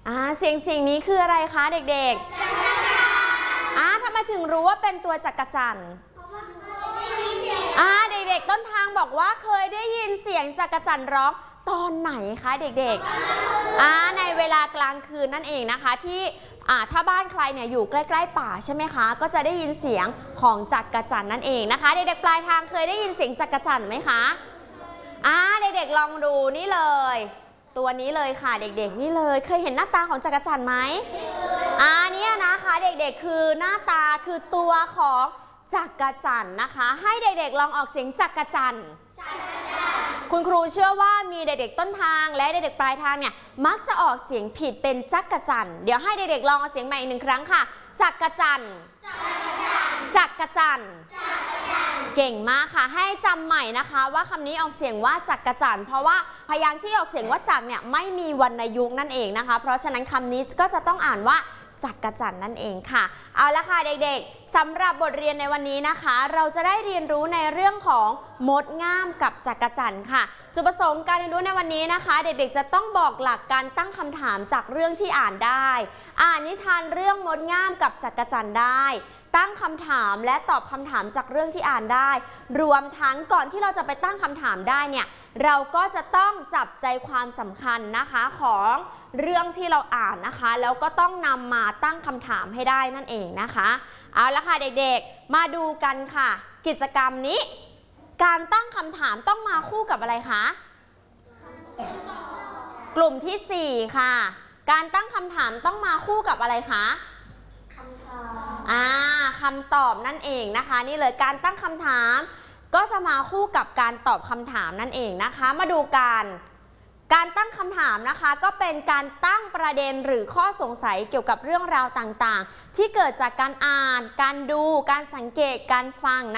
สิ่งนี้คืออะไรคะเด็กๆทำไมถึงรู้ว่าเป็นตัวจักรจั่นเด็กๆต้นทางบอกว่าเคยได้ยินเสียงจักรจั่นร้องตอนไหนคะเด็กๆในเวลากลางคืนนั่นเองนะคะที่ถ้าบ้านใครเนี่ยอยู่ใกล้ๆป่าใช่ไหมคะก็จะได้ยินเสียงของจักรจั่นนั่นเองนะคะเด็กๆปลายทางเคยได้ยินเสียงจักรจั่นไหมคะเด็กๆลองดูนี่เลยตัวนี้เลยค่ะเด็กๆนี่เลยเคยเห็นหน้าตาของจักรจั่นไหมเนี่ยนะคะเด็กๆคือหน้าตาคือตัวของจักรจั่นนะคะให้เด็กๆลองออกเสียงจักรจั่นคุณครูเชื่อว่ามีเด็กๆต้นทางและเด็กๆปลายทางเนี่ยมักจะออกเสียงผิดเป็นจักรจั่นเดี๋ยวให้เด็กๆลองเอาเสียงใหม่อีกหนึ่งครั้งค่ะจักรจั่นจักรจั่นเก่งมากค่ะให้จำใหม่นะคะว่าคำนี้ออกเสียงว่าจักรจั่นเพราะว่าพยางค์ที่ออกเสียงว่าจักรเนี่ยไม่มีวรรณยุกต์นั่นเองนะคะเพราะฉะนั้นคำนี้ก็จะต้องอ่านว่าจักรจั่นนั่นเองค่ะเอาละค่ะเด็กๆสำหรับบทเรียนในวันนี้นะคะเราจะได้เรียนรู้ในเรื่องของมดง่ามกับจักรจั่นค่ะจุดประสงค์การเรียนรู้ในวันนี้นะคะเด็กๆจะต้องบอกหลักการตั้งคำถามจากเรื่องที่อ่านได้อ่านนิทานเรื่องมดง่ามกับจักรจั่นได้ตั้งคำถามและตอบคำถามจากเรื่องที่อ่านได้รวมทั้งก่อนที่เราจะไปตั้งคำถามได้เนี่ยเราก็จะต้องจับใจความสำคัญนะคะของเรื่องที่เราอ่านนะคะแล้วก็ต้องนำมาตั้งคำถามให้ได้นั่นเองนะคะเอาละค่ะเด็กๆมาดูกันค่ะกิจกรรมนี้การตั้งคำถามต้องมาคู่กับอะไรคะกลุ่มที่4ค่ะการตั้งคำถามต้องมาคู่กับอะไรคะคำตอบนั่นเองนะคะนี่เลยการตั้งคำถามก็จะมาคู่กับการตอบคำถามนั่นเองนะคะมาดูกันการตั้งคำถามนะคะก็เป็นการตั้งประเด็นหรือข้อสงสัยเกี่ยวกับเรื่องราวต่างๆที่เกิดจากการอ่านการดูการสังเกตการฟัง